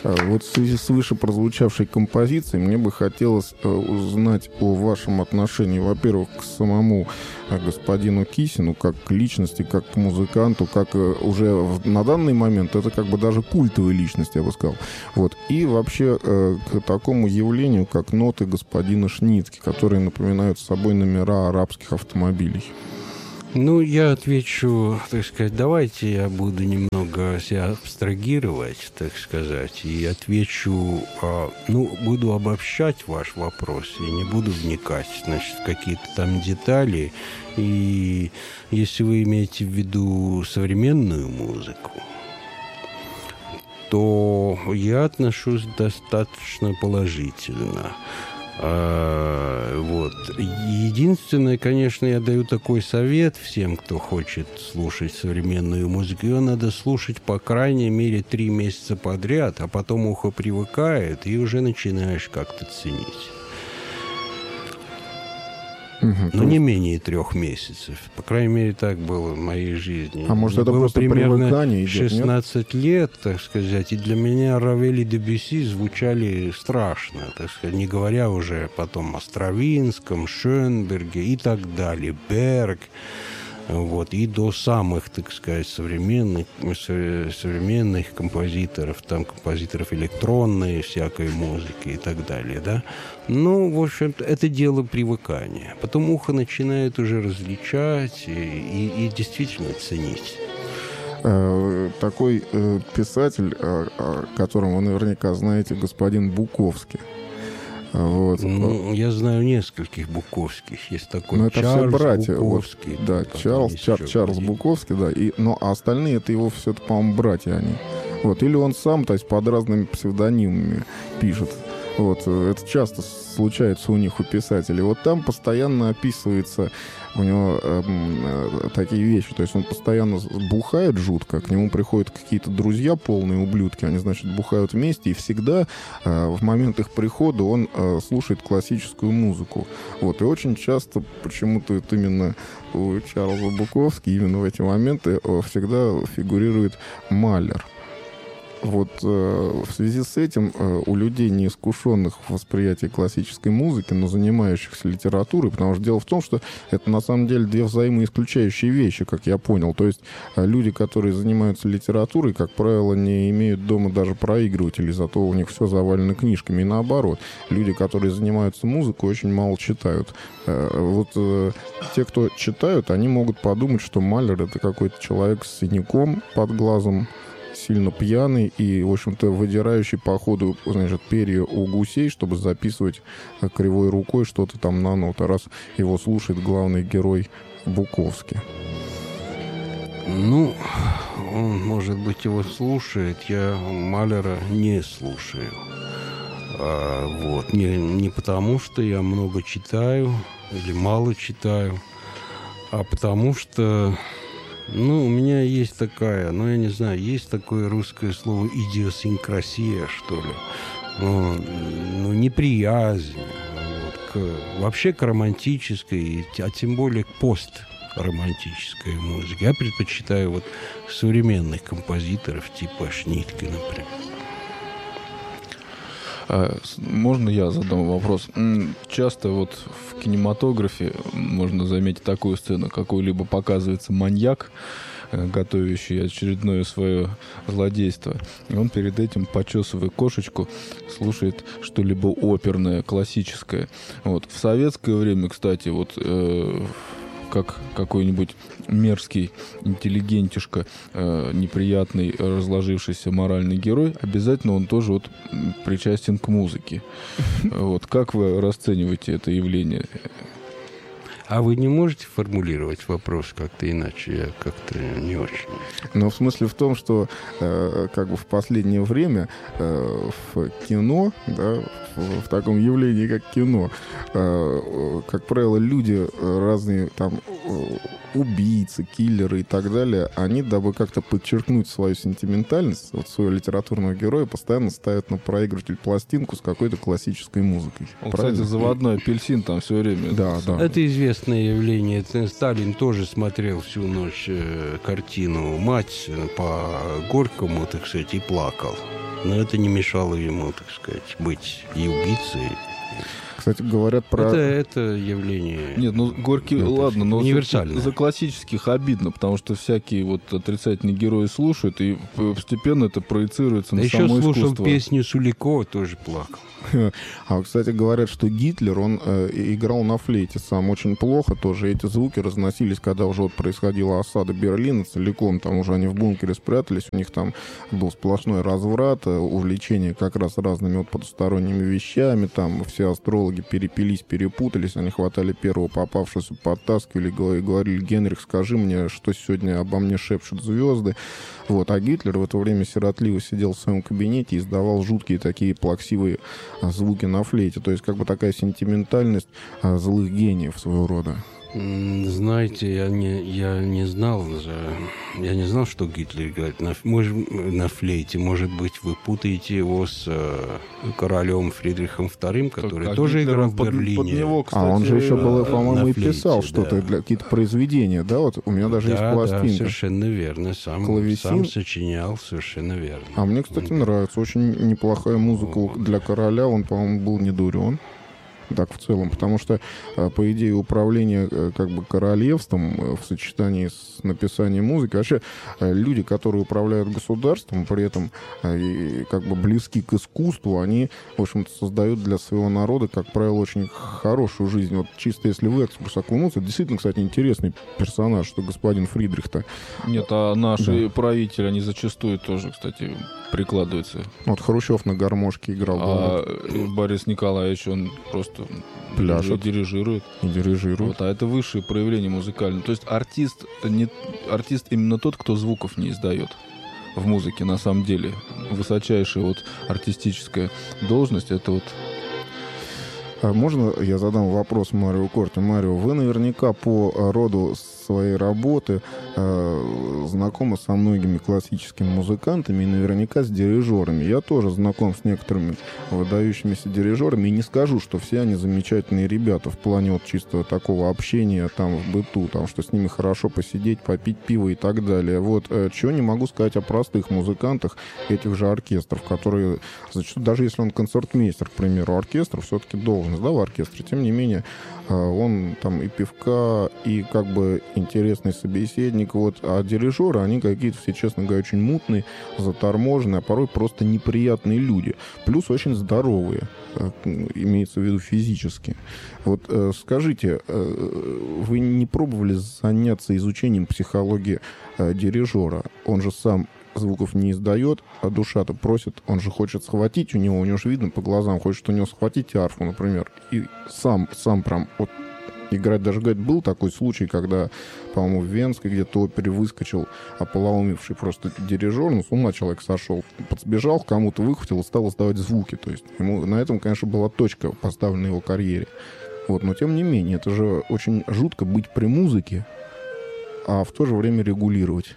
Вот в связи с выше прозвучавшей композицией мне бы хотелось узнать о вашем отношении, во-первых, к самому господину Кисину, как к личности, как к музыканту, как уже на данный момент это как бы даже культовая личность, я бы сказал. Вот. И вообще к такому явлению, как ноты господина Шницки, которые напоминают собой номера арабских автомобилей. Ну, я отвечу, так сказать, давайте я буду немного себя абстрагировать, так сказать, и отвечу, буду обобщать ваш вопрос и не буду вникать, значит, в какие-то там детали. И если вы имеете в виду современную музыку, то я отношусь достаточно положительно. Вот. Единственное, конечно, я даю такой совет всем, кто хочет слушать современную музыку. Ее надо слушать, по крайней мере, 3 месяца подряд, а потом ухо привыкает, и уже начинаешь как-то ценить. Но не менее 3 месяцев. По крайней мере, так было в моей жизни. А может, это было просто примерно идет, 16 лет, так сказать, и для меня Равель и Дебюсси звучали страшно, так сказать, не говоря уже потом о Стравинском, Шönberге и так далее, Берг. Вот, и до самых, так сказать, современных композиторов, там композиторов электронной, всякой музыки и так далее, да. Ну, в общем-то, это дело привыкания. Потом ухо начинает уже различать и действительно ценить. Такой писатель, о котором вы наверняка знаете, господин Буковский. Вот. Ну, я знаю нескольких Буковских. Есть такой это Чарльз все братья. Буковский. Вот, да, Чарльз Буковский, да. Но остальные это его все-таки, по-моему, братья они. Вот. Или он сам, то есть под разными псевдонимами пишет. Вот. Это часто случается у них, у писателей. Вот там постоянно описывается у него такие вещи. То есть он постоянно бухает жутко, к нему приходят какие-то друзья, полные ублюдки, они, значит, бухают вместе, и всегда в момент их прихода он слушает классическую музыку. Вот. И очень часто почему-то это именно у Чарльза Буковски, именно в эти моменты всегда фигурирует Малер. Вот в связи с этим у людей, неискушенных в восприятии классической музыки, но занимающихся литературой, потому что дело в том, что это на самом деле 2 взаимоисключающие вещи, как я понял. То есть люди, которые занимаются литературой, как правило, не имеют дома даже проигрывателей, зато у них все завалено книжками. И наоборот, люди, которые занимаются музыкой, очень мало читают. Вот те, кто читают, они могут подумать, что Малер — это какой-то человек с синяком под глазом, сильно пьяный и, в общем-то, выдирающий по ходу, значит, перья у гусей, чтобы записывать кривой рукой что-то там на ноты, раз его слушает главный герой Буковский. Ну, он, может быть, его слушает, я Малера не слушаю. Вот. Не потому, что я много читаю или мало читаю, а потому что... Ну, у меня есть такая, я не знаю, есть такое русское слово идиосинкрасия, что ли. Неприязнь. Вот, вообще к романтической, а тем более к постромантической музыке. Я предпочитаю вот современных композиторов типа Шнитке, например. Можно я задам вопрос? Часто вот в кинематографе можно заметить такую сцену, какой-либо показывается маньяк, готовящий очередное свое злодейство. И он перед этим, почесывая кошечку, слушает что-либо оперное, классическое. Вот. В советское время, кстати, вот как какой-нибудь мерзкий интеллигентишка, неприятный, разложившийся моральный герой, обязательно он тоже вот причастен к музыке. Вот. Как вы расцениваете это явление? А вы не можете формулировать вопрос как-то иначе? Я как-то не очень. Но в смысле в том, что как бы в последнее время в кино, да, в таком явлении, как кино, как правило, люди разные, там, убийцы, киллеры и так далее, они, дабы как-то подчеркнуть свою сентиментальность, вот своего литературного героя, постоянно ставят на проигрыватель пластинку с какой-то классической музыкой. Кстати, заводной апельсин там все время. Да, да. Это известное явление. Сталин тоже смотрел всю ночь картину «Мать» по Горькому, так сказать, и плакал. Но это не мешало ему, так сказать, быть и убийцей. Кстати, говорят про... Это явление... Нет, ну, Горький, ладно, но универсальное. За классических обидно, потому что всякие вот отрицательные герои слушают, и постепенно это проецируется на само искусство. Еще слушал песню Суликова, тоже плакал. А, кстати, говорят, что Гитлер, он играл на флейте сам очень плохо тоже. Эти звуки разносились, когда уже вот происходила осада Берлина целиком. Там уже они в бункере спрятались, у них там был сплошной разврат, увлечение как раз разными вот потусторонними вещами. Там все астрологи перепились, перепутались, они хватали первого попавшегося, подтаскивали и говорили: Генрих, скажи мне, что сегодня обо мне шепчут звезды. Вот. А Гитлер в это время сиротливо сидел в своем кабинете и издавал жуткие такие плаксивые звуки на флейте. То есть как бы такая сентиментальность злых гениев своего рода. Знаете, я не знал, что Гитлер играет на флейте. Может быть, вы путаете его с королем Фридрихом II, который тоже играл в Берлине. Под него, кстати, он же еще был, по-моему, и писал что-то, какие-то произведения, да? Вот у меня даже есть пластинка. Да, совершенно верно. Сам сочинял, совершенно верно. А мне, кстати, нравится. Очень неплохая музыка для короля. Он, по-моему, был не дурен. Так, в целом, потому что, по идее, управление как бы королевством в сочетании с написанием музыки, вообще люди, которые управляют государством, при этом и как бы близки к искусству, они, в общем-то, создают для своего народа, как правило, очень хорошую жизнь. Вот чисто если в экскурс окунуться, действительно, кстати, интересный персонаж, что господин Фридрих-то. Нет, а наши правители, они зачастую тоже, кстати, прикладываются. Вот Хрущев на гармошке играл. А Борис Николаевич, он просто пляшет, дирижирует. Вот, а это высшее проявление музыкальное. То есть артист именно тот, кто звуков не издает в музыке, на самом деле. Высочайшая вот артистическая должность — это вот... Можно я задам вопрос Марио Корти? Марио, вы наверняка по роду своей работы знакомы со многими классическими музыкантами и наверняка с дирижерами. Я тоже знаком с некоторыми выдающимися дирижерами, и не скажу, что все они замечательные ребята в плане вот чисто такого общения там в быту, там, что с ними хорошо посидеть, попить пиво и так далее. Вот чего не могу сказать о простых музыкантах этих же оркестров, которые, зачастую, даже если он концертмейстер, к примеру, оркестр все-таки должность, да, в оркестре, тем не менее, он там и певка, и как бы интересный собеседник, вот, а дирижеры, они какие-то все, честно говоря, очень мутные, заторможенные, а порой просто неприятные люди, плюс очень здоровые, имеется в виду физически. Вот скажите, вы не пробовали заняться изучением психологии дирижера? Он же сам звуков не издает, а душа-то просит, он же хочет схватить у него же видно по глазам, хочет у него схватить арфу, например, и сам прям вот играть. Даже, говорит, был такой случай, когда, по-моему, в Венской где-то опере выскочил ополоумевший просто дирижер, ну, с ума человек сошел, подбежал к кому-то, выхватил и стал издавать звуки, то есть ему на этом, конечно, была точка поставлена на его карьере. Вот, но тем не менее, это же очень жутко быть при музыке, а в то же время регулировать.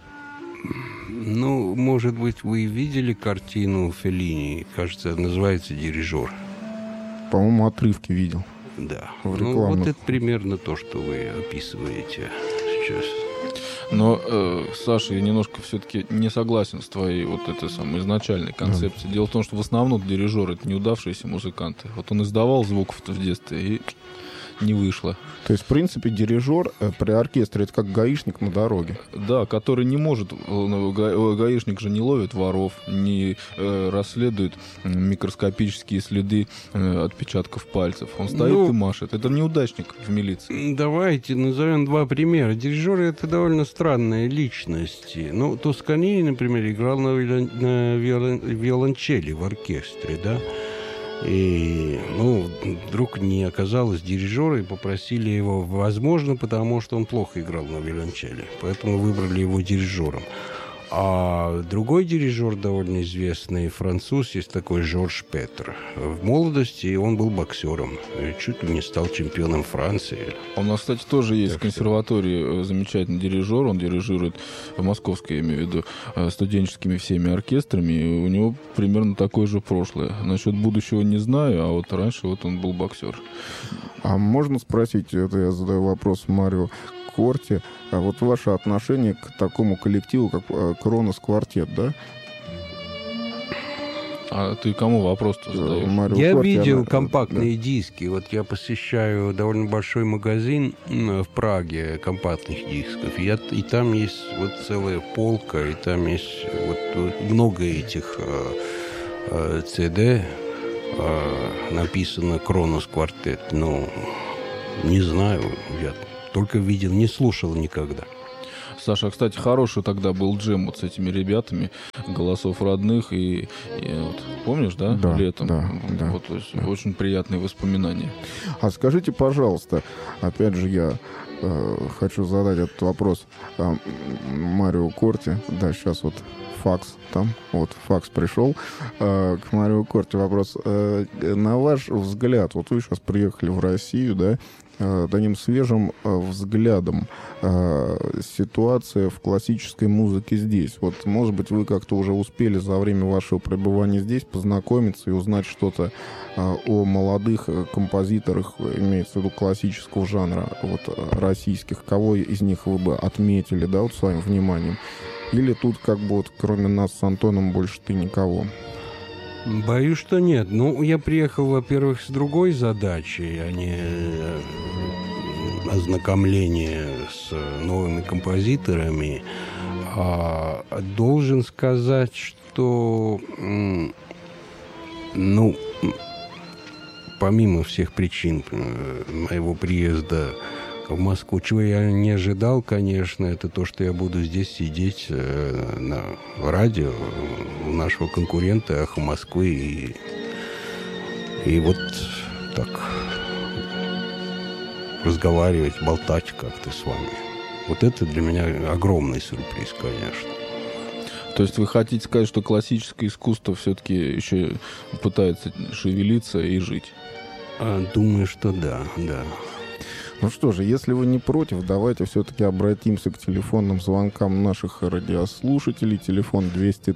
Ну, может быть, вы видели картину Феллини, кажется, называется «Дирижер». По-моему, отрывки видел. Да. Ну, вот это примерно то, что вы описываете сейчас. Но, Саша, я немножко все-таки не согласен с твоей вот этой самой изначальной концепцией. Дело в том, что в основном дирижеры — это неудавшиеся музыканты. Вот он издавал звуков в детстве и не вышло. То есть, в принципе, дирижер при оркестре — это как гаишник на дороге. Да, который не может... Гаишник же не ловит воров, не расследует микроскопические следы отпечатков пальцев. Он стоит и машет. Это неудачник в милиции. Давайте назовем два примера. Дирижеры — это довольно странные личности. Ну, Тоскани, например, играл на виолончели в оркестре, да? И, вдруг не оказалось дирижера, и попросили его, возможно, потому что он плохо играл на виолончели. Поэтому выбрали его дирижером. А другой дирижер, довольно известный француз, есть такой Жорж Петр. В молодости он был боксером. И чуть ли не стал чемпионом Франции. У нас, кстати, тоже есть в консерватории замечательный дирижер. Он дирижирует в московской, я имею в виду, студенческими всеми оркестрами. И у него примерно такое же прошлое. Насчет будущего не знаю, а вот раньше вот он был боксер. А можно спросить, это я задаю вопрос Марио Корти, а вот ваше отношение к такому коллективу, как Кронос Квартет, да? А ты кому вопрос-то задаешь? Я видел компактные диски. Вот я посещаю довольно большой магазин в Праге компактных дисков. И там есть вот целая полка, и там есть вот много этих CD. Написано «Кронос Квартет». Но не знаю, я только видел, не слушал никогда. Саша, кстати, хороший тогда был джем вот с этими ребятами, «Голосов родных», и вот, помнишь, да, да летом? Да. Вот, то есть, очень приятные воспоминания. А скажите, пожалуйста, опять же, я хочу задать этот вопрос Марио Корти. Да, сейчас вот факс там, вот факс пришел к Марио Корти. Вопрос. На ваш взгляд, вот вы сейчас приехали в Россию, да, таким свежим взглядом ситуация в классической музыке здесь. Вот, может быть, вы как-то уже успели за время вашего пребывания здесь познакомиться и узнать что-то о молодых композиторах, имеется в виду классического жанра, вот, российских. Кого из них вы бы отметили, да, вот своим вниманием? Или тут как бы вот кроме нас с Антоном больше ты никого? Боюсь, что нет. Ну, я приехал, во-первых, с другой задачей, а не ознакомление с новыми композиторами. Должен сказать, что, ну, помимо всех причин моего приезда в Москву, чего я не ожидал, конечно, это то, что я буду здесь сидеть на радио у нашего конкурента «Эхо Москвы» и вот так разговаривать, болтать как-то с вами. Вот это для меня огромный сюрприз, конечно. То есть вы хотите сказать, что классическое искусство все-таки еще пытается шевелиться и жить? Думаю, что да, да. Ну что же, если вы не против, давайте все-таки обратимся к телефонным звонкам наших радиослушателей. Телефон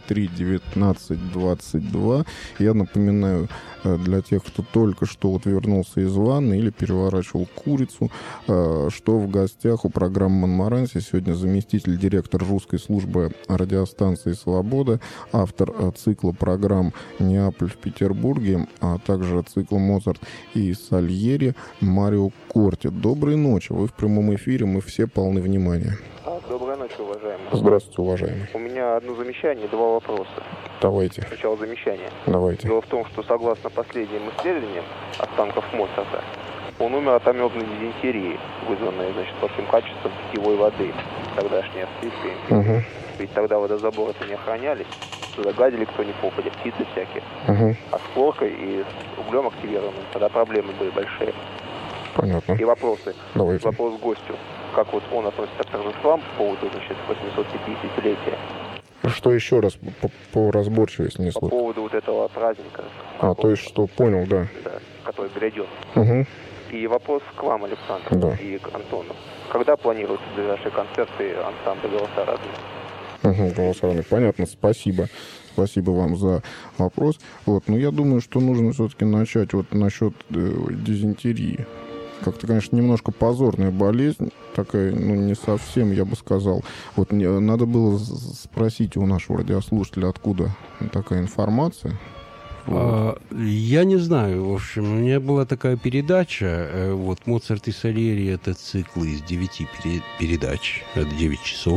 203-19-22. Я напоминаю, для тех, кто только что вот вернулся из ванны или переворачивал курицу, что в гостях у программы «Монмаранси» сегодня заместитель директора русской службы радиостанции «Свобода», автор цикла программ «Неаполь в Петербурге», а также цикла «Моцарт и Сальери» Марио Корти. Доброй ночи. Вы в прямом эфире, мы все полны внимания. Доброй ночи, уважаемый. Здравствуйте, уважаемый. У меня одно замечание, два вопроса. Давайте. Сначала замечание. Давайте. Дело в том, что согласно последним исследованиям останков Моцарта, он умер от амебной дизентерии, вызванной, значит, плохим качеством питьевой воды тогдашней Австрийской. Угу. Ведь тогда водозаборы-то не охранялись, туда гадили кто ни попадя, птицы всякие. Угу. А с хлоркой и с углем активированным тогда проблемы были большие. Понятно. И вопросы. Давайте. Вопрос к гостю. Как вот он относится к торжествам по поводу, значит, 850-летия? Что еще раз по разборчивости не По слышал? поводу вот этого праздника. То есть что, понял, да. Да, который грядет. Угу. И вопрос к вам, Александр, Да. и к Антону. Когда планируются ближайшие концерты ансамбля «Голоса разные»? Угу, «Голоса разные». Понятно, спасибо. Спасибо вам за вопрос. Вот, но я думаю, что нужно все-таки начать вот насчет дизентерии. Как-то, конечно, немножко позорная болезнь, такая, ну, не совсем, я бы сказал. Вот надо было спросить у нашего радиослушателя, откуда такая информация. Вот. Я не знаю, в общем, у меня была такая передача, вот «Моцарт и Сальери» — это цикл из 9 передач, это 9 часов.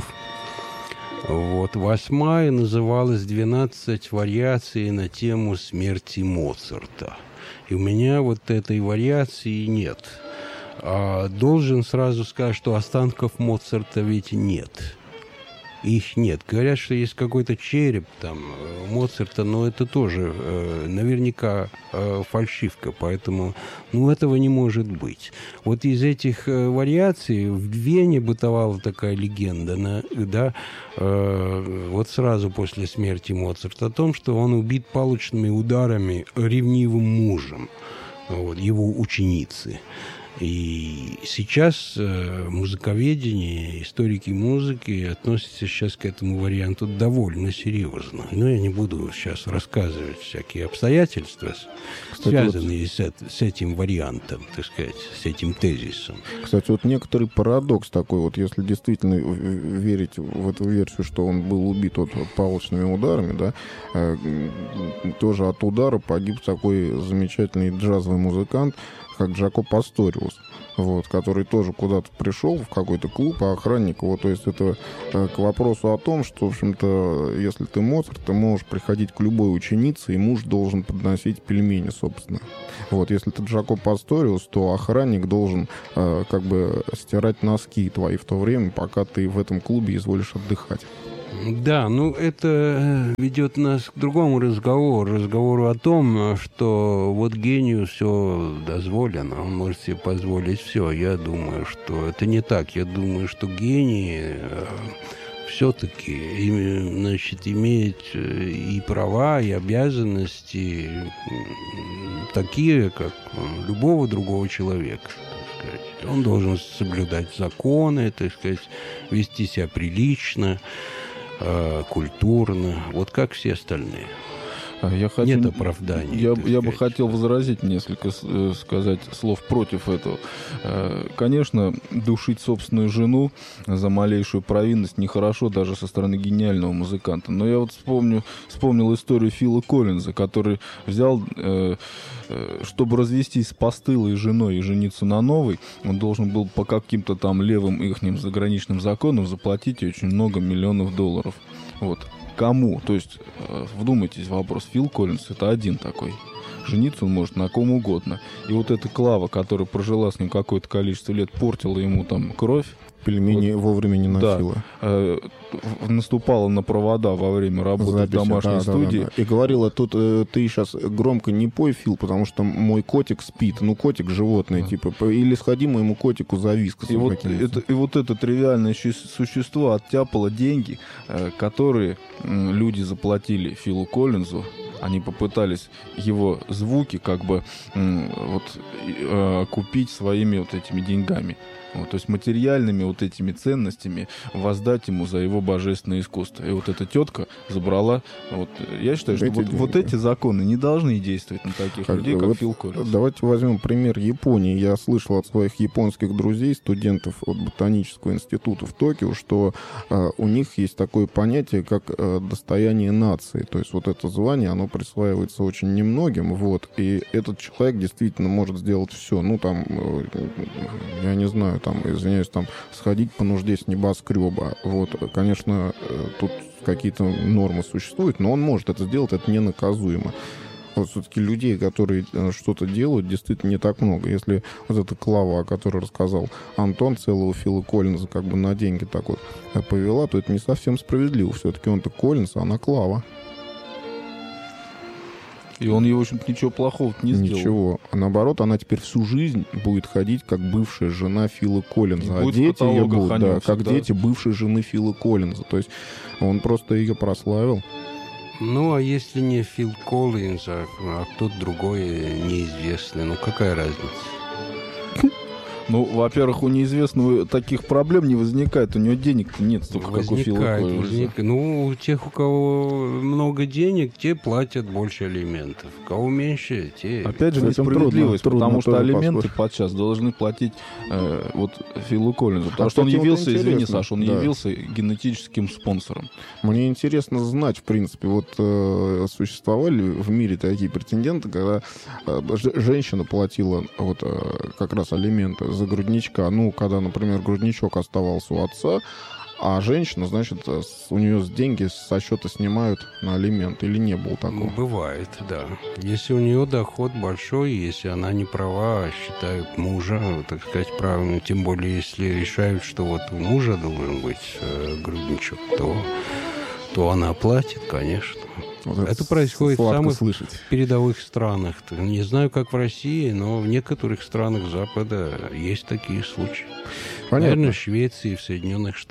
Вот, 8-я называлась «12 вариаций на тему смерти Моцарта». И у меня вот этой вариации нет. Должен сразу сказать, что останков Моцарта ведь нет. Их нет. Говорят, что есть какой-то череп там Моцарта, но это тоже наверняка фальшивка, поэтому этого не может быть. Вот из этих вариаций в Вене бытовала такая легенда, да, вот сразу после смерти Моцарта, о том, что он убит палочными ударами ревнивым мужем, вот, его ученицы. И сейчас музыковедение, историки музыки относятся сейчас к этому варианту довольно серьезно. Но я не буду сейчас рассказывать всякие обстоятельства, кстати, связанные с этим вариантом, так сказать, с этим тезисом. Кстати, вот некоторый парадокс такой, вот если действительно верить в эту версию, что он был убит вот палочными ударами, да, тоже от удара погиб такой замечательный джазовый музыкант, как Джако Пасториус, вот, который тоже куда-то пришел в какой-то клуб, а охранник его, то есть это к вопросу о том, что, в общем-то, если ты Моцарт, ты можешь приходить к любой ученице, и муж должен подносить пельмени, собственно. Вот, если ты Джако Пасториус, то охранник должен как бы стирать носки твои в то время, пока ты в этом клубе изволишь отдыхать. Да, ну это ведет нас к другому разговору о том, что вот гению все дозволено, он может себе позволить все. Я думаю, что это не так. Я думаю, что гений все-таки, значит, имеет и права, и обязанности такие, как любого другого человека. Он должен соблюдать законы, так сказать, вести себя прилично, культурно, вот как все остальные. Нет оправданий. Я бы хотел возразить несколько, сказать слов против этого. Конечно, душить собственную жену за малейшую провинность нехорошо даже со стороны гениального музыканта. Но я вот вспомнил историю Фила Коллинза, который взял, чтобы развестись с постылой женой и жениться на новой, он должен был по каким-то там левым ихним заграничным законам заплатить очень много миллионов долларов. Вот. Кому? То есть, вдумайтесь в вопрос. Фил Коллинз — это один такой. Жениться он может на ком угодно. И вот эта Клава, которая прожила с ним какое-то количество лет, портила ему там кровь. Пельмени вот, вовремя не носила. Да, наступала на провода во время работы в домашней студии. Да. И говорила, тут ты сейчас громко не пой, Фил, потому что мой котик спит. Ну, котик животное, типа. Или сходи моему котику за вискосом. И вот это тривиальное существо оттяпало деньги, которые люди заплатили Филу Коллинзу. Они попытались его звуки как бы купить своими вот этими деньгами. Вот, то есть материальными вот этими ценностями воздать ему за его божественное искусство. И вот эта тетка забрала... Вот, я считаю, что вот эти законы не должны действовать на таких людей, как Фил Коллинз. Давайте возьмем пример Японии. Я слышал от своих японских друзей, студентов от Ботанического института в Токио, что у них есть такое понятие, как достояние нации. То есть вот это звание, оно присваивается очень немногим. Вот, и этот человек действительно может сделать все. Ну, там, я не знаю, там, извиняюсь, там, сходить по нужде с небоскреба. Вот, конечно, тут какие-то нормы существуют, но он может это сделать, это ненаказуемо. Вот все-таки людей, которые что-то делают, действительно не так много. Если вот эта Клава, о которой рассказал Антон, целого Фила Коллинза как бы на деньги так вот повела, то это не совсем справедливо. Все-таки он-то Коллинз, а она Клава. И он ей, в общем-то, ничего плохого не сделал. Ничего. А наоборот, она теперь всю жизнь будет ходить как бывшая жена Фила Коллинза. А дети ее будут, да, как дети бывшей жены Фила Коллинза. То есть он просто ее прославил. Ну, а если не Фил Коллинз, а кто-то другой неизвестный, ну какая разница? Ну, во-первых, у неизвестного таких проблем не возникает. У него денег-то нет столько, как у Фила Коллинза. Ну, у тех, у кого много денег, те платят больше алиментов. У кого меньше, те... Опять же, несправедливость, потому что алименты подчас должны платить вот Филу Коллинзу. Потому что он явился, извини, Саша, он явился генетическим спонсором. Мне интересно знать, в принципе, вот существовали в мире такие претенденты, когда женщина платила вот как раз алименты за грудничка. Ну, когда, например, грудничок оставался у отца, а женщина, значит, у нее деньги со счета снимают на алимент. Или не было такого? Бывает, да. Если у нее доход большой, если она не права, считают мужа, так сказать, правильно, тем более, если решают, что вот у мужа должен быть грудничок, то она платит, конечно. Вот это происходит в самых передовых странах. Не знаю, как в России, но в некоторых странах Запада есть такие случаи. Понятно. Наверное, в Швеции, в Соединенных Штатах.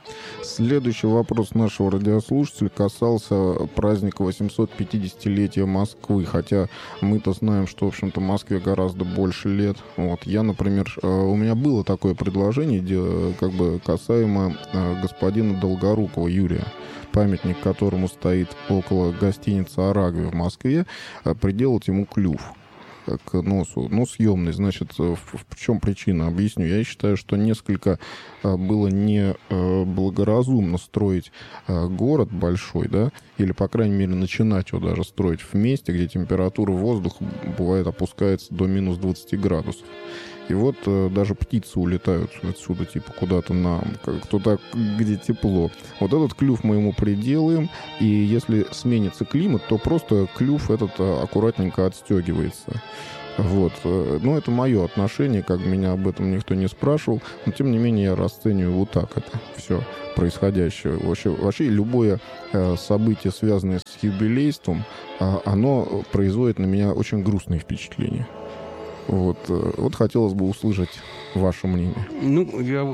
Следующий вопрос нашего радиослушателя касался праздника 850-летия Москвы, хотя мы-то знаем, что, в общем-то, Москве гораздо больше лет. Вот. Я, например, у меня было такое предложение, как бы касаемо господина Долгорукова Юрия, памятник которому стоит около гостиницы «Арагви» в Москве, приделать ему клюв к носу, но съемный. Значит, в чем причина? Объясню. Я считаю, что несколько было не благоразумно строить город большой, да, или, по крайней мере, начинать его даже строить в месте, где температура воздуха, бывает, опускается до минус 20 градусов. И вот даже птицы улетают отсюда, типа, куда-то туда, где тепло. Вот этот клюв мы ему приделаем, и если сменится климат, то просто клюв этот аккуратненько отстегивается. Вот. Ну, это мое отношение, как меня об этом никто не спрашивал, но, тем не менее, я расцениваю вот так это все происходящее. Вообще любое событие, связанное с юбилейством, оно производит на меня очень грустные впечатления. Вот хотелось бы услышать ваше мнение. Ну, я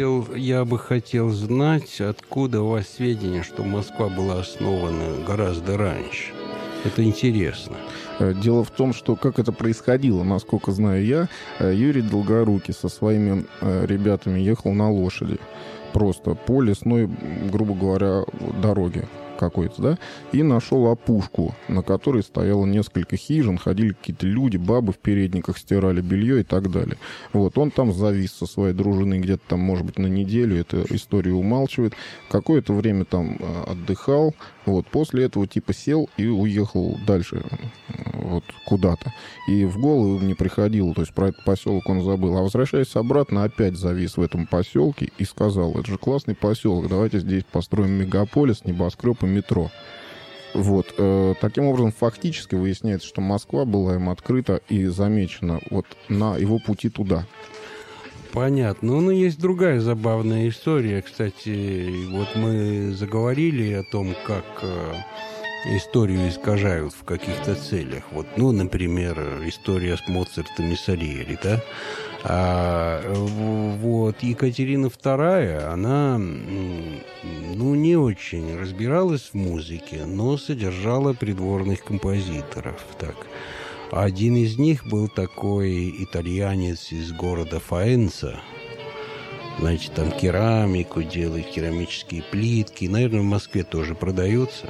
бы хотел знать, откуда у вас сведения, что Москва была основана гораздо раньше. Это интересно. Дело в том, что как это происходило, насколько знаю я, Юрий Долгорукий со своими ребятами ехал на лошади. Просто по лесной, грубо говоря, дороге какой-то, да, и нашел опушку, на которой стояло несколько хижин, ходили какие-то люди, бабы в передниках стирали белье и так далее. Вот, он там завис со своей дружиной где-то там, может быть, на неделю, эта история умалчивает. Какое-то время там отдыхал, вот, после этого типа сел и уехал дальше, вот, куда-то. И в голову не приходило, то есть про этот поселок он забыл. А возвращаясь обратно, опять завис в этом поселке и сказал: это же классный поселок, давайте здесь построим мегаполис, небоскреб и метро. Вот. Таким образом, фактически выясняется, что Москва была им открыта и замечена вот на его пути туда. Понятно. Но есть другая забавная история. Кстати, вот мы заговорили о том, как историю искажают в каких-то целях. Вот, ну, например, история с Моцартом и Сальери, да? Вот Екатерина II, она, ну, не очень разбиралась в музыке, но содержала придворных композиторов. Так. Один из них был такой итальянец из города Фаэнца. Значит, там керамику делает, керамические плитки. Наверное, в Москве тоже продается.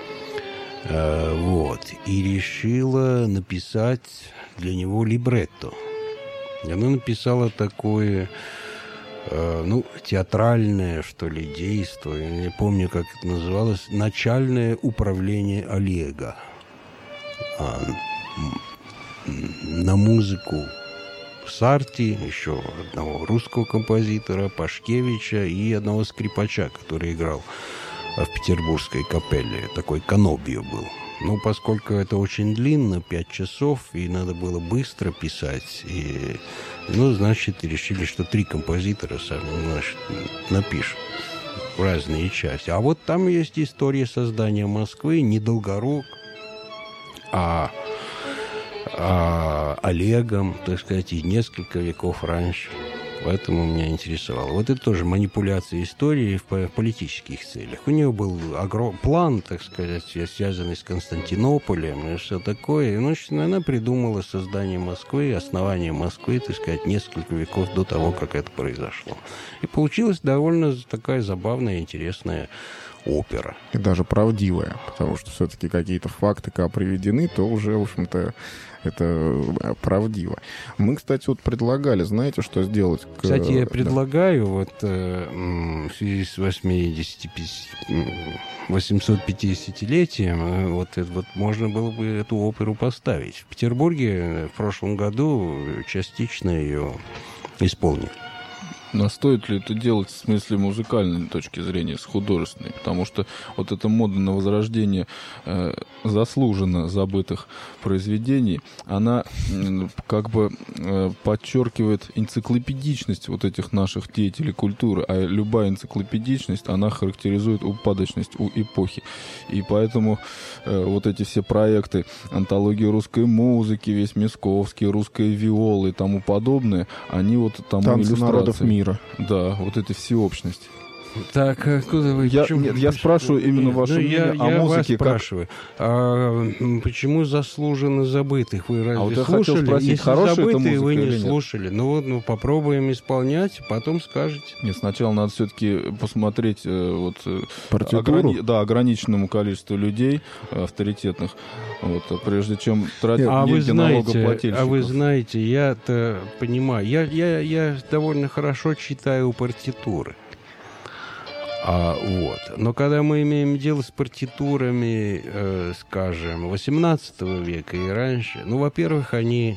Вот. И решила написать для него либретто. И она написала такое, ну, театральное, что ли, действие. Я не помню, как это называлось. «Начальное управление Олега». На музыку Сарти, еще одного русского композитора, Пашкевича и одного скрипача, который играл в петербургской капелле. Такой Канобио был. Ну, поскольку это очень длинно, 5 часов, и надо было быстро писать, и, ну, значит, решили, что 3 композитора сами, значит, напишут разные части. А вот там есть история создания Москвы, не Долгорук, а Олегом, так сказать, и несколько веков раньше. Поэтому меня интересовало. Вот это тоже манипуляция истории в политических целях. У нее был план, так сказать, связанный с Константинополем и все такое. И, значит, она придумала создание Москвы, основание Москвы, так сказать, несколько веков до того, как это произошло. И получилась довольно такая забавная, интересная опера. И даже правдивая, потому что все-таки какие-то факты, когда приведены, то уже, в общем-то, это правдиво. Мы, кстати, вот предлагали, знаете, что сделать? Кстати, я предлагаю вот в связи с 850-летием вот можно было бы эту оперу поставить. В Петербурге в прошлом году частично ее исполнили. Но стоит ли это делать в смысле музыкальной точки зрения, с художественной? Потому что вот эта мода на возрождение заслуженно забытых произведений, она как бы подчеркивает энциклопедичность вот этих наших деятелей культуры. А любая энциклопедичность, она характеризует упадочность у эпохи. И поэтому вот эти все проекты, антологии русской музыки, весь Мясковский, русская виола и тому подобное, они вот тому танцы народов мира. Да, вот эта всеобщность. Так, куда вы? Я спрашиваю именно ваше мнение о музыке. Я вас спрашиваю. Почему заслуженно забытых? Вы разве я хотел слушали? спросить, Если хорошая это забытые, музыка вы не или нет? слушали. Ну, попробуем исполнять, потом скажете. Нет, сначала надо все-таки посмотреть партитуру. ограниченному количеству людей, авторитетных, прежде чем тратить деньги налогоплательщиков. А вы знаете, я-то понимаю, я довольно хорошо читаю партитуры. Но когда мы имеем дело с партитурами, скажем, XVIII века и раньше, во-первых, они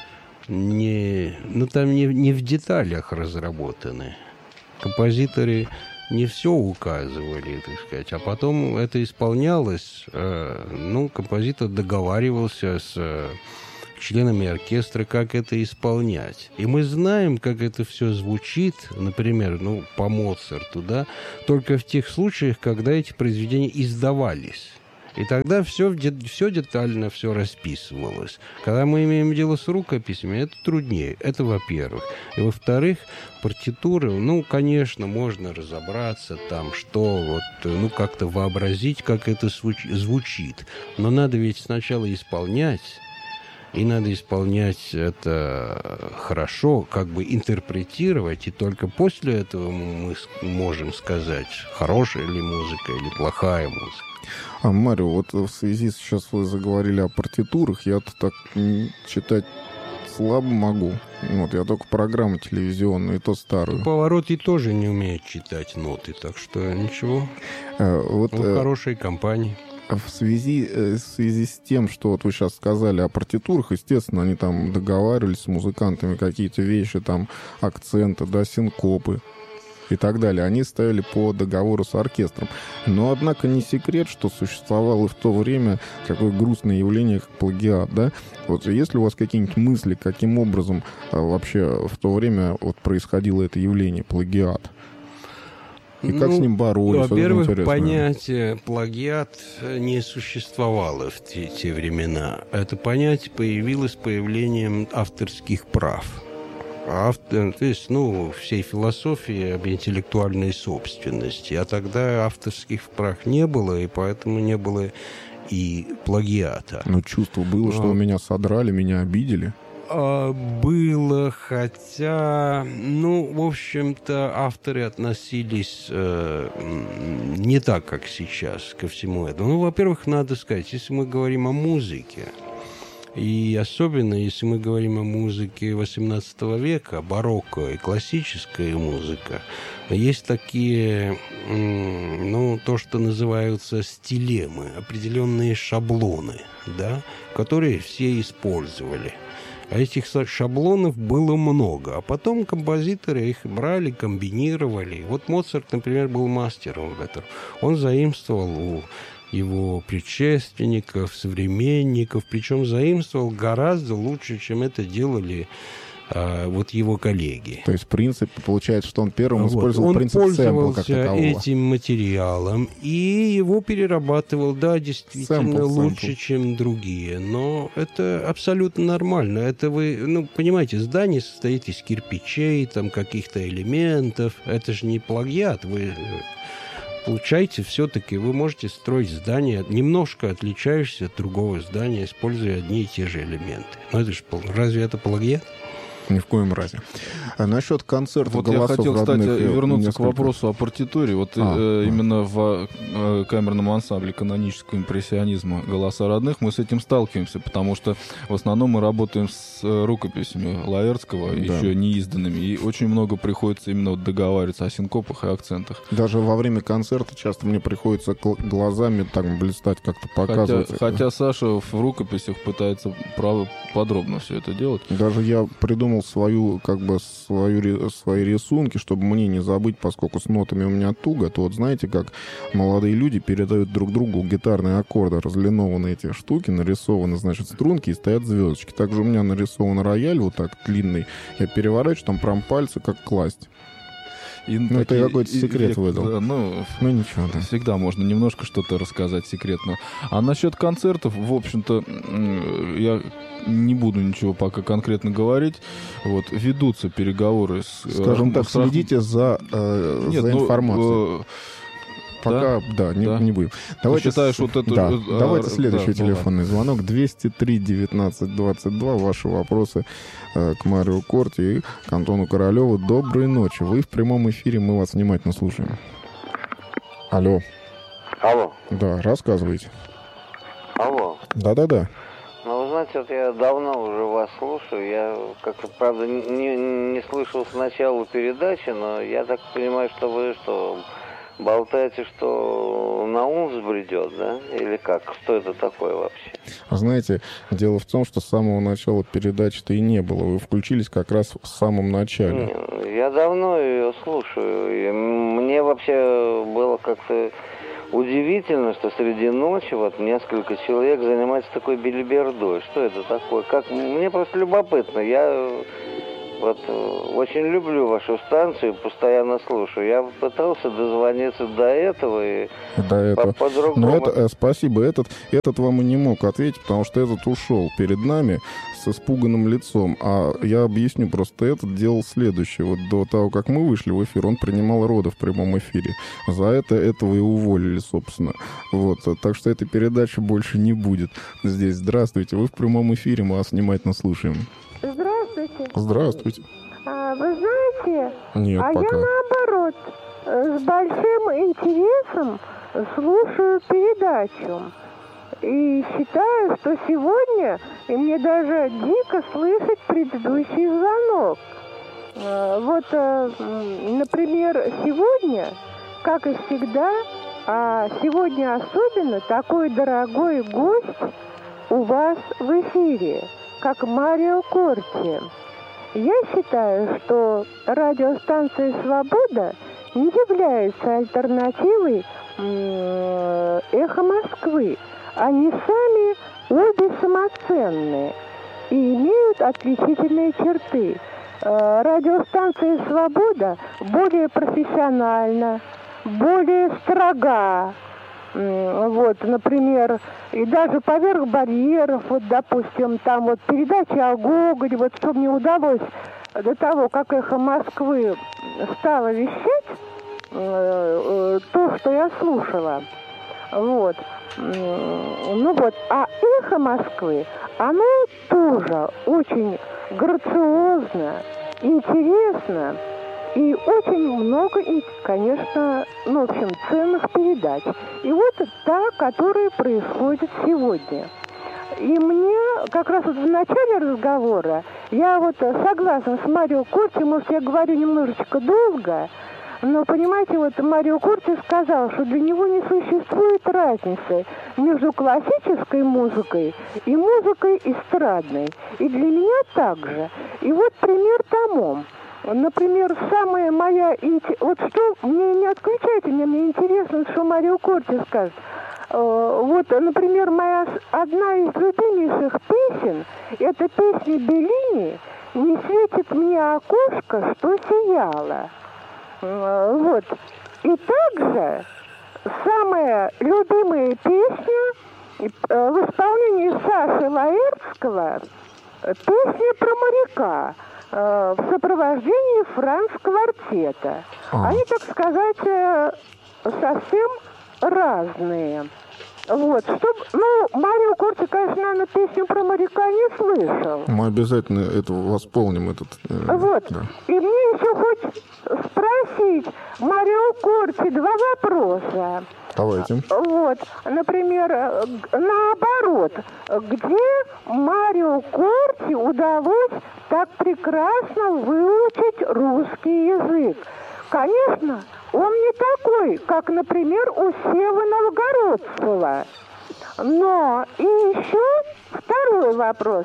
не в деталях разработаны. Композиторы не все указывали, так сказать, а потом это исполнялось. Композитор договаривался с членами оркестра, как это исполнять. И мы знаем, как это все звучит, например, по Моцарту, да, только в тех случаях, когда эти произведения издавались. И тогда все детально все расписывалось. Когда мы имеем дело с рукописями, это труднее. Это во-первых. И во-вторых, партитуры, конечно, можно разобраться там, что как-то вообразить, как это звучит. Но надо ведь сначала исполнять. И надо исполнять это хорошо, как бы интерпретировать, и только после этого мы можем сказать, хорошая ли музыка или плохая музыка. Марио, в связи сейчас вы заговорили о партитурах, я-то так читать слабо могу. Я только программы телевизионные, и то старую. Паваротти тоже не умеет читать ноты, так что ничего. В хорошей компании. В связи с тем, что вы сейчас сказали о партитурах, естественно, они там договаривались с музыкантами, какие-то вещи, там, акценты, да, синкопы и так далее. Они ставили по договору с оркестром. Но, однако, не секрет, что существовало в то время такое грустное явление, как плагиат, да? Есть ли у вас какие-нибудь мысли, каким образом вообще в то время происходило это явление, плагиат? И как с ним боролись? Во-первых, понятие плагиат не существовало в те времена. Это понятие появилось с появлением авторских прав. То есть, всей философии об интеллектуальной собственности. А тогда авторских прав не было, и поэтому не было и плагиата. Чувство было, что меня содрали, меня обидели. Было, хотя, в общем-то, авторы относились не так, как сейчас, ко всему этому. Во-первых, надо сказать, если мы говорим о музыке, и особенно если мы говорим о музыке XVIII века, барокко и классическая музыка, есть такие, то, что называются стилемы, определенные шаблоны, да, которые все использовали. А этих шаблонов было много. А потом композиторы их брали, комбинировали. Моцарт, например, был мастером в этом. Он заимствовал у его предшественников, современников, причем заимствовал гораздо лучше, чем это делали его коллеги. То есть, в принципе, получается, что он первым использовал принцип сэмпла как такового. Он пользовался этим материалом и его перерабатывал, да, действительно лучше, чем другие. Но это абсолютно нормально. Это вы, понимаете, здание состоит из кирпичей, там каких-то элементов. Это же не плагиат. Вы получаете все-таки, вы можете строить здание, немножко отличающееся от другого здания, используя одни и те же элементы. Но это же, разве это плагиат? Ни в коем разе. А насчет концерта голосов я хотел, родных, кстати, вернуться к вопросу о партитуре. Именно в камерном ансамбле канонического импрессионизма «Голоса родных» мы с этим сталкиваемся, потому что в основном мы работаем с рукописями Лаэртского, еще неизданными, и очень много приходится именно договариваться о синкопах и акцентах. Даже во время концерта часто мне приходится глазами так блистать, как-то показывать. Хотя Саша в рукописях пытается подробно все это делать. Даже я придумал свои рисунки, чтобы мне не забыть, поскольку с нотами у меня туго, то знаете, как молодые люди передают друг другу гитарные аккорды, разлинованы эти штуки, нарисованы, струнки и стоят звездочки. Также у меня нарисован рояль вот так длинный, я переворачиваю, там прям пальцы как класть. Ну, это какой-то секрет выдал. Да, ну, ничего, да. Всегда можно немножко что-то рассказать секретно. А насчет концертов, в общем-то, я не буду ничего пока конкретно говорить. Вот, ведутся переговоры с... Скажем так, следите за информацией. Пока, не будем. Давайте, считаешь, вот это... Давайте следующий телефонный звонок. 203-19-22. Ваши вопросы к Марио Корти и к Антону Королеву. Доброй ночи. Вы в прямом эфире, мы вас внимательно слушаем. Алло. Алло. Да, рассказывайте. Алло. Да-да-да. Ну, вы знаете, вот я давно уже вас слушаю. Я как-то, правда, не слышал с начала передачи, но я так понимаю, что вы болтаете, что на ум взбредет, да? Или как? Что это такое вообще? Знаете, дело в том, что с самого начала передачи-то и не было. Вы включились как раз в самом начале. Я давно ее слушаю. И мне вообще было как-то удивительно, что среди ночи вот несколько человек занимаются такой белибердой. Что это такое? Мне просто любопытно. Я очень люблю вашу станцию, постоянно слушаю. Я пытался дозвониться до этого и по-другому. Но спасибо. Этот вам и не мог ответить, потому что этот ушел перед нами с испуганным лицом. А я объясню, просто этот делал следующее. Вот до того, как мы вышли в эфир, он принимал роды в прямом эфире. За этого и уволили, собственно. Вот. Так что этой передачи больше не будет здесь. Здравствуйте. Вы в прямом эфире, мы вас внимательно слушаем. Здравствуйте. Здравствуйте. Вы знаете, Нет, пока. Я наоборот с большим интересом слушаю передачу. И считаю, что сегодня, и мне даже дико слышать предыдущий звонок. Например, сегодня, как и всегда, а сегодня особенно такой дорогой гость у вас в эфире, как Марио Корти. Я считаю, что радиостанция «Свобода» не является альтернативой «Эхо Москвы». Они сами обе самоценные и имеют отличительные черты. Радиостанция «Свобода» более профессиональна, более строга. Например, и даже поверх барьеров, допустим, там передача о Гоголе, что мне удалось до того, как «Эхо Москвы» стало вещать, то, что я слушала. А «Эхо Москвы», оно тоже очень грациозно, интересно и очень много, конечно, ценных передач. И та, которая происходит сегодня. И мне как раз в начале разговора, я согласна с Марио Корти, может, я говорю немножечко долго, но, понимаете, Марио Корти сказал, что для него не существует разницы между классической музыкой и музыкой эстрадной. И для меня также. И пример тому. Например, самая моя... что... Мне не отключайте, мне интересно, что Марио Корти скажет. Например, одна из любимейших песен, это песня Беллини «Не светит мне окошко, что сияло». И также самая любимая песня в исполнении Саши Лаэртского, песня про моряка в сопровождении Франц-квартета. Они, так сказать, совсем разные. Марио Корти, конечно, наверное, песню про моряка не слышал. Мы обязательно это восполним. Да. И мне еще хоть спросить Марио Корти два вопроса. Давайте. Например, наоборот, где Марио Корти удалось так прекрасно выучить русский язык? Конечно, он не такой, как, например, у Севы Новгородцева. Но и еще второй вопрос.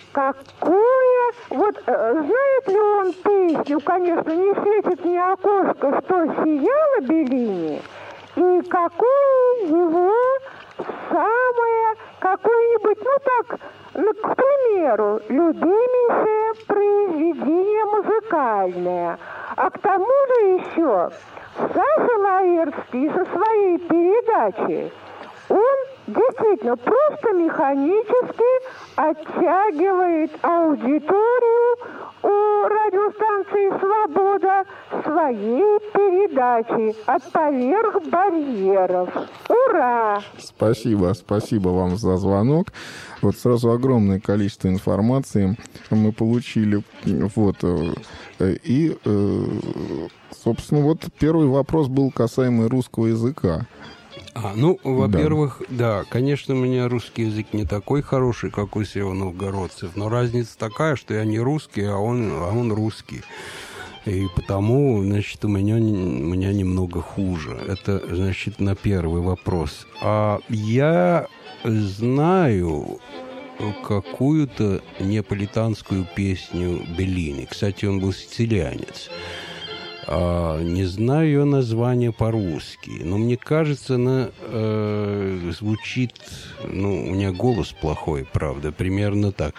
Знает ли он песню, конечно, «Не светит мне окошко, что сияло» Беллини? И какое его самое, какое-нибудь, к примеру, любимейшее произведение музыкальное. А к тому же еще Саша Лаэртский со своей передачи, он действительно просто механически оттягивает аудиторию у радиостанции «Свобода» своей передачи от поверх барьеров. Ура! Спасибо вам за звонок. Вот сразу огромное количество информации мы получили. Вот. И, собственно, вот первый вопрос был касаемый русского языка. Во-первых, да, конечно, у меня русский язык не такой хороший, как у северо-новгородцев, но разница такая, что я не русский, а он русский. И потому, значит, у меня немного хуже. Это, значит, на первый вопрос. А я знаю какую-то неаполитанскую песню Беллини. Кстати, он был сицилианец. Не знаю ее название по-русски, но мне кажется, она звучит... у меня голос плохой, правда, примерно так.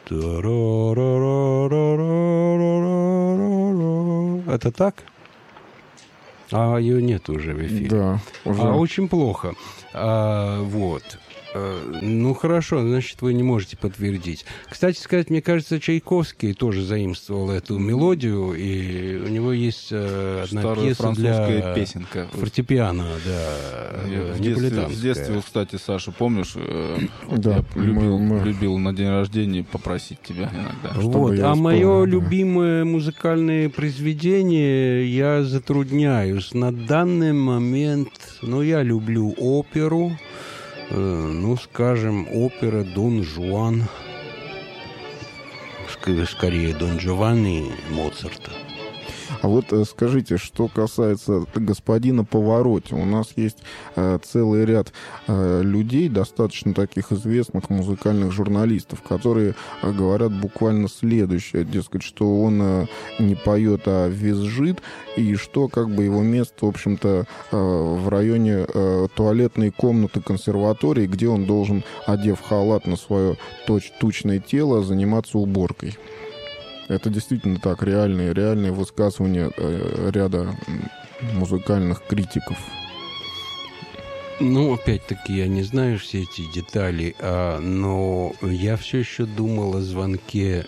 Это так? А ее нет уже в эфире. Да, уже. Очень плохо. Вот. Хорошо, значит, вы не можете подтвердить. Кстати сказать, мне кажется, Чайковский тоже заимствовал эту мелодию, и у него есть одна старая пьеса французская для песенка. Фортепиано, да, В детстве, кстати, Саша, помнишь, да, я любил на день рождения попросить тебя иногда. Вот. А мое любимое музыкальное произведение я затрудняюсь. На данный момент, я люблю оперу. Скажем, опера «Дон Жуан», скорее «Дон Джованни» Моцарта. А вот скажите, что касается господина Паваротти. У нас есть целый ряд людей, достаточно таких известных музыкальных журналистов, которые говорят буквально следующее. Дескать, что он не поет, а визжит, и что как бы его место, в общем-то, в районе туалетной комнаты консерватории, где он должен, одев халат на свое тучное тело, заниматься уборкой. Это действительно так, реальные высказывания ряда музыкальных критиков. Опять-таки, я не знаю все эти детали, но я все еще думал о звонке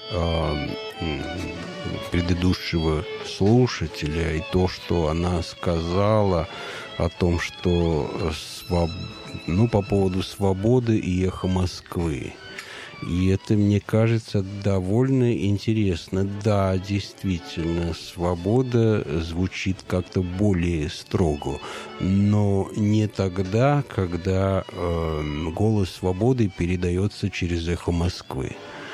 предыдущего слушателя и то, что она сказала о том, что по поводу «Свободы» и «Эхо Москвы». И это, мне кажется, довольно интересно. Да, действительно, «Свобода» звучит как-то более строго, но не тогда, когда голос «Свободы» передается через «Эхо Москвы».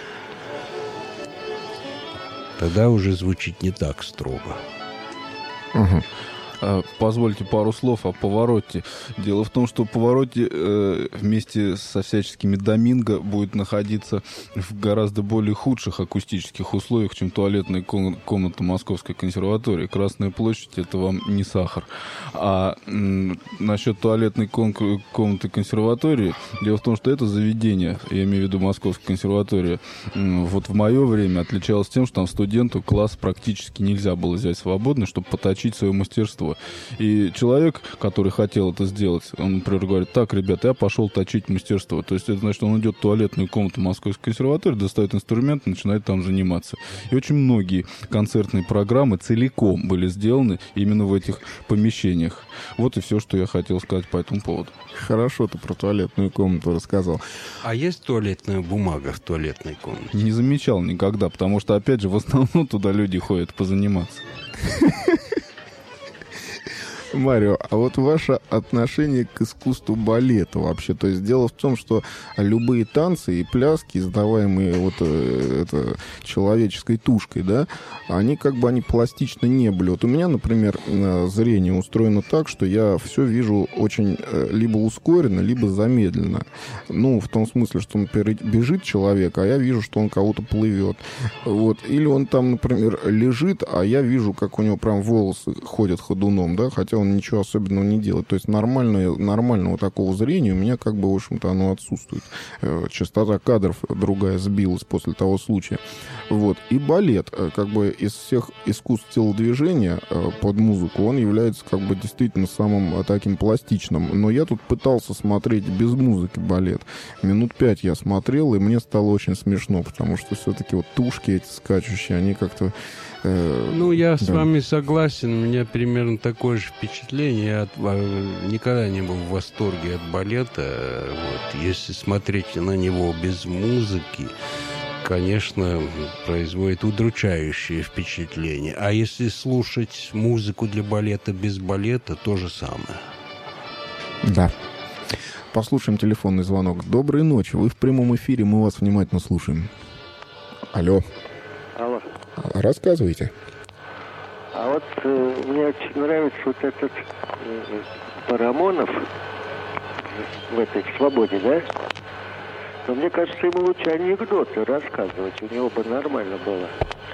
Тогда уже звучит не так строго. Угу. Позвольте пару слов о Паваротти. Дело в том, что Паваротти вместе со всяческими Доминго будет находиться в гораздо более худших акустических условиях, чем туалетная комната Московской консерватории. Красная площадь — это вам не сахар. А насчет туалетной комнаты консерватории, дело в том, что это заведение, я имею в виду Московская консерватория, вот в мое время отличалось тем, что там студенту класс практически нельзя было взять свободно, чтобы поточить свое мастерство. И человек, который хотел это сделать, он, например, говорит: так, ребята, я пошел точить мастерство. То есть это значит, он идет в туалетную комнату Московской консерватории, достает инструмент, начинает там заниматься. И очень многие концертные программы целиком были сделаны именно в этих помещениях. Вот и все, что я хотел сказать по этому поводу. Хорошо ты про туалетную комнату рассказал. А есть туалетная бумага в туалетной комнате? Не замечал никогда, потому что, опять же, в основном туда люди ходят позаниматься. Марио, а вот ваше отношение к искусству балета вообще? То есть дело в том, что любые танцы и пляски, издаваемые вот человеческой тушкой, да, они пластично не были. Вот у меня, например, зрение устроено так, что я все вижу очень либо ускоренно, либо замедленно. В том смысле, что, например, бежит человек, а я вижу, что он кого-то плывет. Вот. Или он там, например, лежит, а я вижу, как у него прям волосы ходят ходуном, да, хотя он ничего особенного не делает. То есть нормального такого зрения у меня в общем-то, оно отсутствует. Частота кадров другая сбилась после того случая. Вот. И балет, как бы из всех искусств телодвижения под музыку, он является как бы действительно самым таким пластичным. Но я тут пытался смотреть без музыки балет. Минут 5 я смотрел, и мне стало очень смешно, потому что все-таки вот тушки эти скачущие, они как-то... Ну, я с вами согласен. У меня примерно такое же впечатление. Я никогда не был в восторге от балета. Вот. Если смотреть на него без музыки, конечно, производит удручающее впечатление. А если слушать музыку для балета без балета, то же самое. Да. Послушаем телефонный звонок. Доброй ночи. Вы в прямом эфире, мы вас внимательно слушаем. Алло. Алло. Рассказывайте. А вот мне очень нравится вот этот Парамонов в этой «Свободе», да? Но мне кажется, ему лучше анекдоты рассказывать. У него бы нормально было.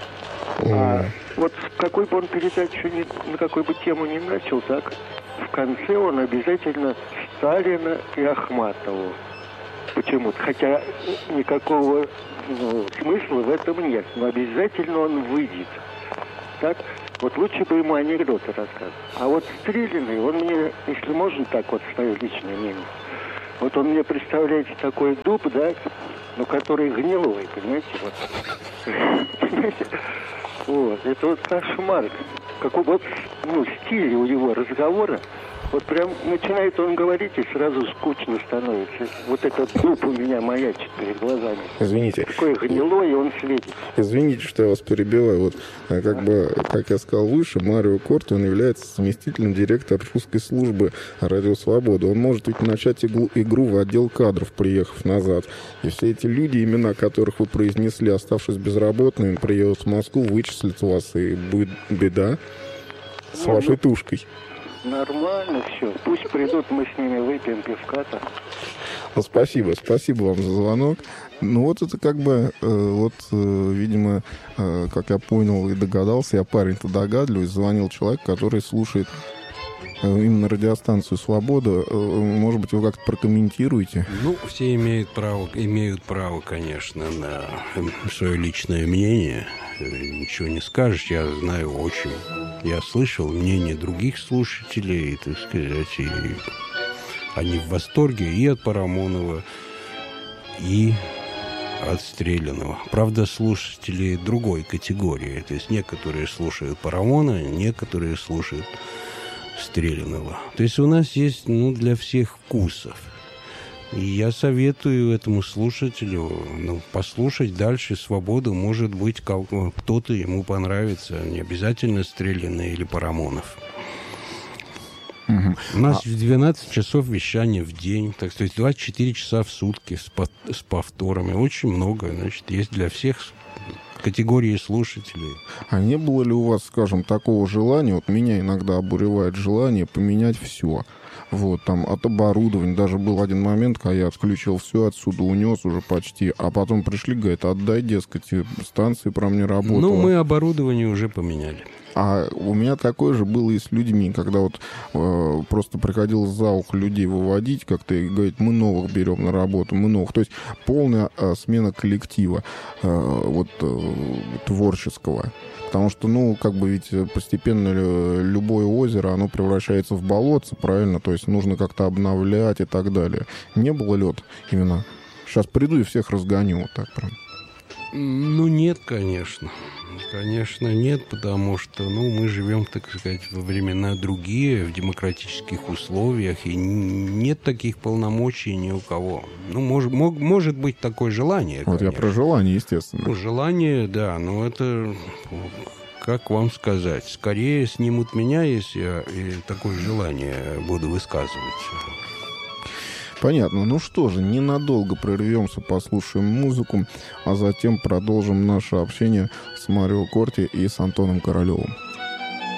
А вот в какой бы он передачу, на какой бы тему ни начал, так в конце он обязательно Сталина и Ахматову. Почему-то. Хотя никакого смысла в этом нет. Но обязательно он выйдет. Так? Вот лучше бы ему анекдоты рассказывать. А вот Стреляный, он мне, если можно так вот, свое личное мнение, вот он мне представляется такой дуб, да, но который гнилой, понимаете, вот. Понимаете? Вот, это вот кошмар. Какой вот, стиль у его разговора. Вот прям начинает он говорить, и сразу скучно становится. Вот этот дуб у меня маячит перед глазами. Извините. Такой гнилой, и он светит. Извините, что я вас перебиваю. Вот, как я сказал выше, Марио Корти, он является заместителем директора русской службы «Радио Свобода». Он может ведь начать игру в отдел кадров, приехав назад. И все эти люди, имена которых вы произнесли, оставшись безработными, приедут в Москву, вычислят вас, и будет беда с вашей тушкой. Нормально все. Пусть придут, мы с ними выпьем пивка-то. Ну, спасибо вам за звонок. Ну, вот это как бы, видимо, как я понял и догадался, я парень-то догадливый, звонил человек, который слушает именно радиостанцию «Свобода». Может быть, вы как-то прокомментируете? Ну, все имеют право, конечно, на свое личное мнение. Ничего не скажешь, я знаю очень. Я слышал мнение других слушателей, так сказать, и они в восторге и от Парамонова, и от Стреляного. Правда, слушатели другой категории. То есть некоторые слушают Парамона, некоторые слушают Стреляного. То есть у нас есть, для всех вкусов. И я советую этому слушателю послушать дальше «Свободу». Может быть, кто-то ему понравится. Не обязательно Стреляный или Парамонов. У нас 12 часов вещания в день, так сказать, 24 часа в сутки с повторами. Очень много, значит, есть для всех категории слушателей. А не было ли у вас, скажем, такого желания, вот меня иногда обуревает желание поменять все? Вот, там, от оборудования. Даже был один момент, когда я отключил все, отсюда унес уже почти. А потом пришли, говорят, отдай, дескать, станция прям не работала. Мы оборудование уже поменяли. А у меня такое же было и с людьми, когда вот просто приходилось за ухо людей выводить как-то и говорить, мы новых берем на работу, мы новых. То есть полная смена коллектива творческого. Потому что, ведь постепенно любое озеро, оно превращается в болотце, правильно? То есть нужно как-то обновлять и так далее. Не было лед именно. Сейчас приду и всех разгоню вот так прям. Нет, конечно. Конечно, нет, потому что, мы живем, так сказать, во времена другие, в демократических условиях, и нет таких полномочий ни у кого. Может быть такое желание, Вот конечно. Я про желание, естественно. Желание, да, но это, как вам сказать, скорее снимут меня, если я такое желание буду высказывать. Понятно. Ну что же, ненадолго прервемся, послушаем музыку, а затем продолжим наше общение с Марио Корти и с Антоном Королевым.